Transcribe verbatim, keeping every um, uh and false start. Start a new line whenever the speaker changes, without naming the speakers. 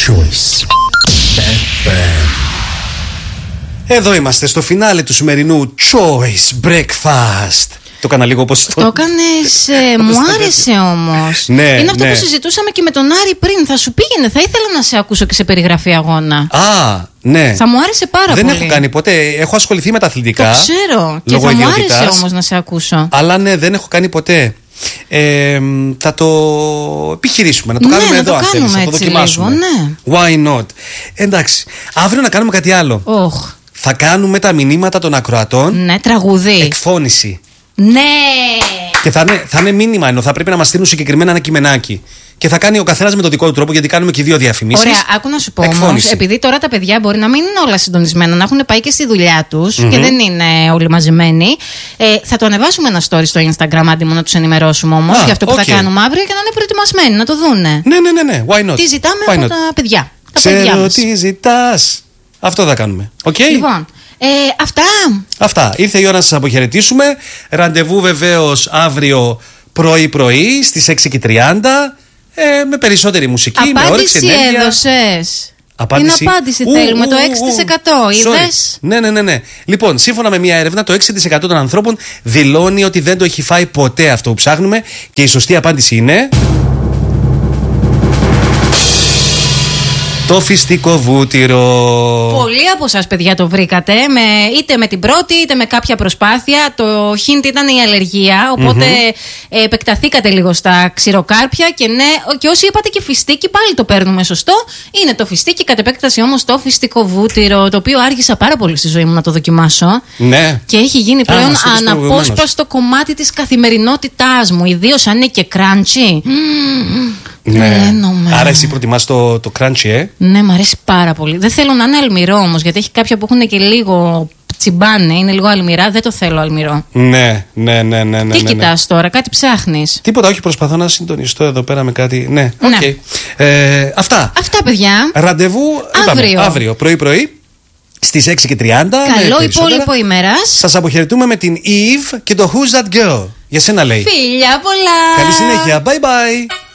Choice εφ εμ. Εδώ είμαστε στο φινάλε του σημερινού Choice Breakfast. Το έκανα λίγο όπως το...
Το έκανες, ε, μου άρεσε όμως.
Ναι,
είναι αυτό
ναι.
που συζητούσαμε και με τον Άρη πριν. Θα σου πήγαινε, θα ήθελα να σε ακούσω και σε περιγραφή αγώνα.
Α, ναι.
Θα μου άρεσε πάρα
Δεν
πολύ.
έχω κάνει ποτέ. Έχω ασχοληθεί με τα αθλητικά.
Το ξέρω. Και
λόγω
θα μου
ιδιότητας.
άρεσε όμως να σε ακούσω.
Αλλά ναι, δεν έχω κάνει ποτέ. Ε, θα το επιχειρήσουμε, να το
Ναι,
κάνουμε
να
εδώ
το
αν θέλεις,
κάνουμε
να το
έτσι
δοκιμάσουμε.
λίγο, ναι.
Why not? Εντάξει, αύριο να κάνουμε κάτι άλλο.
Οχ.
Θα κάνουμε τα μηνύματα των ακροατών.
Ναι, τραγουδί.
Εκφώνηση.
Ναι.
Και θα είναι, θα είναι μήνυμα, ενώ θα πρέπει να μας στείλουν συγκεκριμένα ένα κειμενάκι. Και θα κάνει ο καθένας με τον δικό του τρόπο, γιατί κάνουμε και δύο διαφημίσεις.
Ωραία, άκου να σου πω όμως,
Εκφώνηση.
επειδή τώρα τα παιδιά μπορεί να μην είναι όλα συντονισμένα, να έχουν πάει και στη δουλειά τους mm-hmm. και δεν είναι όλοι μαζεμένοι. Ε, θα το ανεβάσουμε ένα story στο Instagram, άντι μου να τους ενημερώσουμε όμως
Α,
για αυτό που
okay.
θα κάνουμε αύριο και να είναι προετοιμασμένοι, να το δούνε.
Ναι, ναι, ναι, ναι. Why not?
Τι ζητάμε
Why
από
not?
τα παιδιά. Τα
Ξέρω
παιδιά μας.
τι ζητάς. Αυτό θα κάνουμε. Okay?
Λοιπόν, ε, αυτά.
Αυτά. Ήρθε η ώρα να σας αποχαιρετήσουμε. Ραντεβού βεβαίως αύριο πρωί-πρωί στις έξι και τριάντα ε, με περισσότερη μουσική, με όρεξη,
Απάντηση
ενέργεια.
έδωσες.
Απάντηση.
Την απάντηση
Ου,
θέλουμε,
ου,
το
ου,
έξι τοις
ου.
εκατό.
Sorry.
Είδες.
Ναι, ναι, ναι, ναι. Λοιπόν, σύμφωνα με μια έρευνα, το έξι τοις εκατό των ανθρώπων δηλώνει ότι δεν το έχει φάει ποτέ αυτό που ψάχνουμε και η σωστή απάντηση είναι. Το φυστικό βούτυρο.
Πολλοί από εσάς, παιδιά, το βρήκατε με, είτε με την πρώτη είτε με κάποια προσπάθεια. Το hint ήταν η αλλεργία, οπότε mm-hmm. επεκταθήκατε λίγο στα ξηροκάρπια. Και ναι, και όσοι είπατε και φιστίκι, πάλι το παίρνουμε σωστό. Είναι το φιστίκι, κατ' επέκταση όμως το φυστικό βούτυρο, το οποίο άργησα πάρα πολύ στη ζωή μου να το δοκιμάσω.
Ναι.
Και έχει γίνει πλέον
μας είπες
αναπόσπαστο κομμάτι της καθημερινότητάς μου, ιδίως αν είναι και crunchy.
Ναι. Άρα εσύ προτιμάς το, το crunchy, ε?
Ναι, μου αρέσει πάρα πολύ. Δεν θέλω να είναι αλμυρό όμως, γιατί έχει κάποια που έχουν και λίγο τσιμπάνε, είναι λίγο αλμυρά. Δεν το θέλω αλμυρό.
Ναι, ναι, ναι, ναι. ναι
Τι
ναι,
κοιτάς τώρα, κάτι ψάχνεις?
Τίποτα, όχι, προσπαθώ να συντονιστώ εδώ πέρα με κάτι. Ναι, οκ.
Ναι.
Okay. Ε, αυτά.
Αυτά, παιδιά.
Ραντεβού
Αύριο.
Είπαμε, αύριο πρωί-πρωί στις έξι και τριάντα.
Καλό υπόλοιπο ημέρας.
Σας αποχαιρετούμε με την Eve και το Who's That Girl. Για σένα λέει.
Φιλιά πολλά.
Καλή συνέχεια. Bye bye.